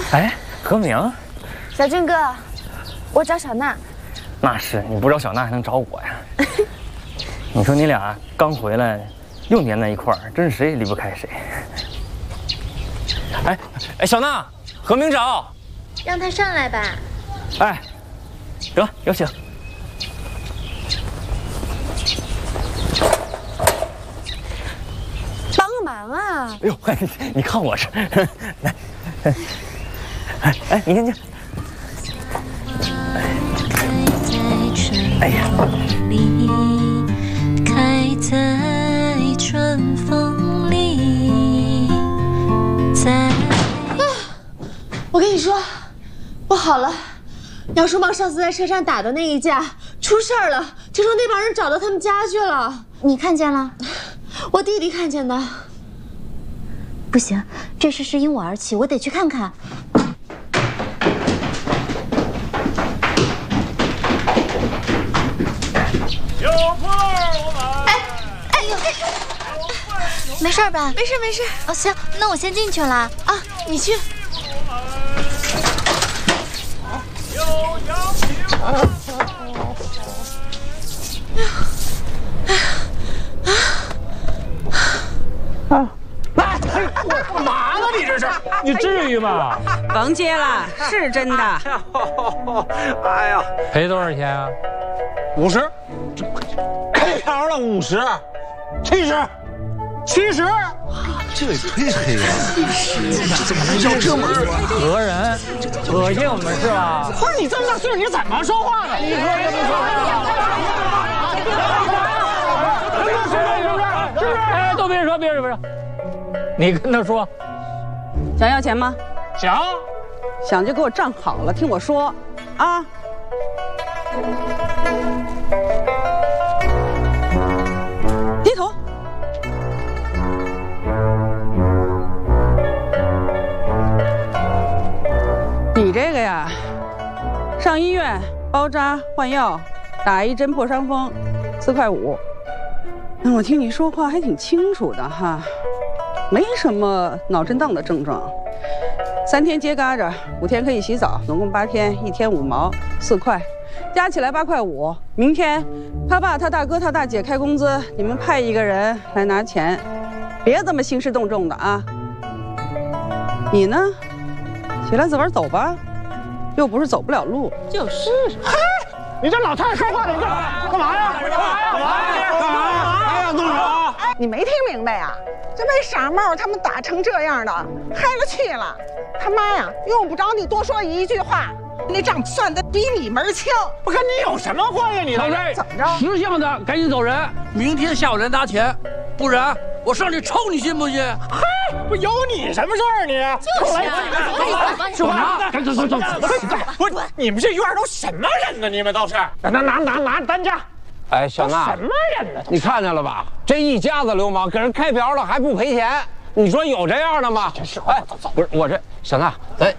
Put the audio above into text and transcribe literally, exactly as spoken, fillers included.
哎，何明， 小俊哥，我找小娜。 那是你不找小娜还能找我呀？你说你俩刚回来，又黏在一块儿，真是谁也离不开谁。哎哎，小娜，何明找， 让他上来吧。 哎，得有请。 帮个忙啊！ 哎呦，你你看我是，来，哎哎，你看你。哎呀，开在春风里， 在啊！我跟你说，不好了，姚书茂上次在车站打的那一架出事儿了，听说那帮人找到他们家去了。 你看见了？ 我弟弟看见的。 不行，这事是因我而起，我得去看看。 有空我买。 哎哎呦，没事吧？ 没事没事。 哦，行，那我先进去了啊。 你去。 有羊皮。 哎呀， 哎呀，啊！来，干嘛呢？你这是？你至于吗？ 甭接了，是真的。 哎呀， 赔多少钱啊？ 五十。开瓢了五十，七十，七十。 这也忒黑了！ 怎么能要这么多？ 讹人，恶心我们是吧？ 不是你这么大岁数，你怎么说话呢？你说这么说话？ 是不是？哎，都别说，别说，别说。你跟他说， 想要钱吗？ 想， 想就给我站好了，听我说，啊。低头。你这个呀，上医院包扎换药，打一针破伤风，四块五。那我听你说话还挺清楚的哈，没什么脑震荡的症状。三天接嘎着，五天可以洗澡，总共八天，一天五毛，四块，加起来八块五。明天他爸、他大哥、他大姐开工资，你们派一个人来拿钱，别这么兴师动众的啊。你呢？起来自个儿走吧，又不是走不了路。 就是。嘿，你这老太太说话，你这干嘛呀？干嘛呀？干嘛呀？干嘛呀？哎呀，动手！ 你没听明白呀？这被傻帽他们打成这样的，孩子气了。他妈呀，用不着你多说一句话，那账算得比你门清。 我跟你有什么关系？你小瑞， 怎么着？ 识相的，赶紧走人，明天下午来拿钱，不然我上去抽你，信不信？ 嘿，不有你什么事儿？你就是啊， 说话，走走走走，不是你们这院都什么人呢？你们都是拿拿拿拿担架。 哎，小娜， 什么人呢？ 你看见了吧？这一家子流氓给人开瓢了还不赔钱，你说有这样的吗？ 真是， 哎，不是我这小娜，咱